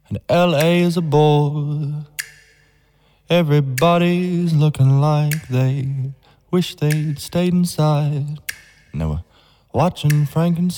and LA is a bore. Everybody's looking like they wish they'd stayed inside, and they were watching Frankenstein.